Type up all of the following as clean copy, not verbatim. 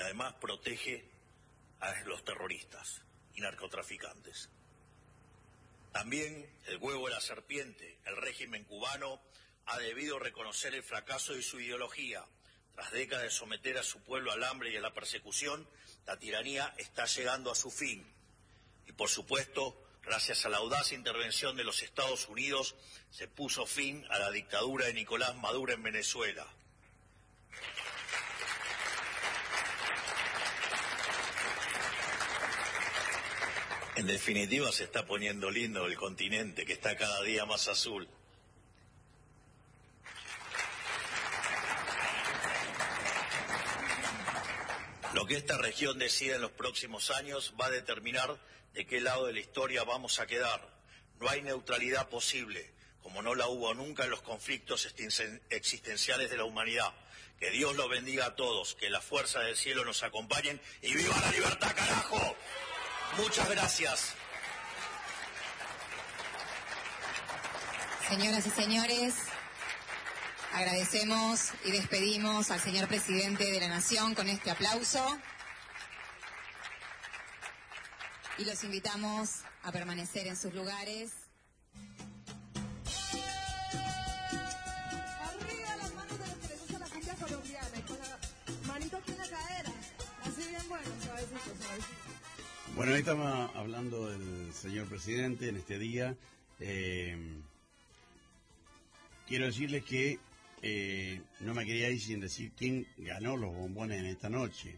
además protege a los terroristas y narcotraficantes. También el huevo de la serpiente, el régimen cubano ha debido reconocer el fracaso de su ideología. Tras décadas de someter a su pueblo al hambre y a la persecución, la tiranía está llegando a su fin. Y por supuesto, gracias a la audaz intervención de los Estados Unidos, se puso fin a la dictadura de Nicolás Maduro en Venezuela. En definitiva, se está poniendo lindo el continente, que está cada día más azul. Lo que esta región decida en los próximos años va a determinar de qué lado de la historia vamos a quedar. No hay neutralidad posible, como no la hubo nunca en los conflictos existenciales de la humanidad. Que Dios los bendiga a todos, que las fuerzas del cielo nos acompañen y ¡viva la libertad, carajo! Muchas gracias. Señoras y señores, agradecemos y despedimos al señor presidente de la Nación con este aplauso y los invitamos a permanecer en sus lugares. Arriba las manos de los que les gusta la cumbia colombiana y con la manito aquí en la cadera, así bien bueno, suavecito, suavecito. Bueno, ahí estamos hablando del señor presidente en este día. Quiero decirles que no me quería ir sin decir quién ganó los bombones en esta noche.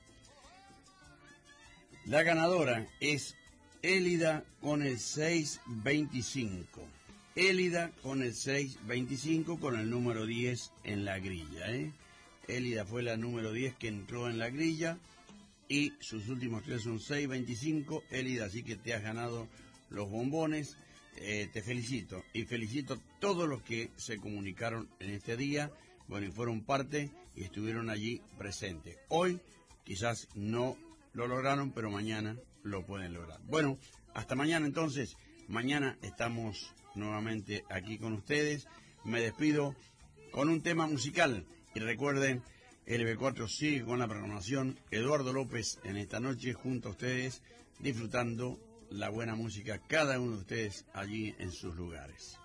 La ganadora es Élida con el 625. Élida con el 625 con el número 10 en la grilla. Élida fue la número 10 que entró en la grilla y sus últimos tres son 625. Élida, así que te has ganado los bombones. Te felicito y felicito a todos los que se comunicaron en este día, bueno, y fueron parte y estuvieron allí presentes. Hoy quizás no lo lograron, pero mañana lo pueden lograr. Bueno, hasta mañana entonces. Mañana estamos nuevamente aquí con ustedes. Me despido con un tema musical y recuerden, LB4 sigue con la programación. Eduardo López en esta noche junto a ustedes, disfrutando la buena música, cada uno de ustedes allí en sus lugares.